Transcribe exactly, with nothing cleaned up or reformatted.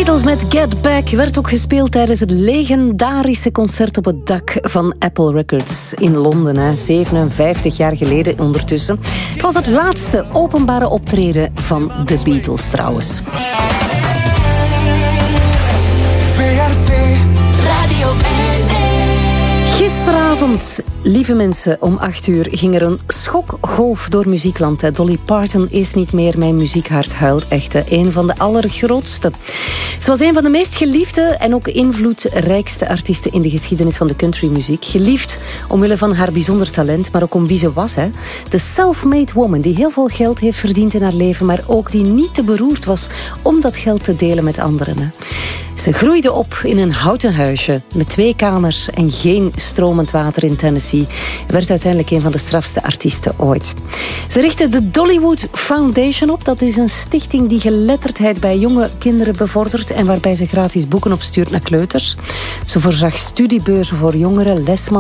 Beatles met Get Back werd ook gespeeld tijdens het legendarische concert op het dak van Apple Records in Londen. Hè. zevenenvijftig jaar geleden ondertussen. Het was het laatste openbare optreden van de Beatles trouwens. Radio N N. Gisteravond, lieve mensen, om acht uur ging er een schokgolf door muziekland. Hè. Dolly Parton is niet meer, mijn muziekhart huilt echt. Hè. Een van de allergrootste. Ze was een van de meest geliefde en ook invloedrijkste artiesten in de geschiedenis van de countrymuziek. Geliefd omwille van haar bijzonder talent, maar ook om wie ze was. Hè. De self-made woman die heel veel geld heeft verdiend in haar leven, maar ook die niet te beroerd was om dat geld te delen met anderen. Hè. Ze groeide op in een houten huisje met twee kamers en geen stromend water in Tennessee. Werd uiteindelijk een van de strafste artiesten ooit. Ze richtte de Dollywood Foundation op. Dat is een stichting die geletterdheid bij jonge kinderen bevordert en waarbij ze gratis boeken opstuurt naar kleuters. Ze voorzag studiebeurzen voor jongeren, lesmateriaal